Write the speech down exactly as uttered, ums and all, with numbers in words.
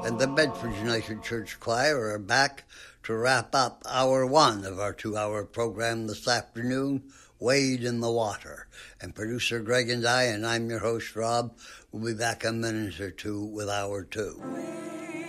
and the Bedford United Church Choir are back to wrap up hour one of our two-hour program this afternoon, Wade in the Water. And producer Greg and I, and I'm your host Rob, will be back a minute or two with hour two.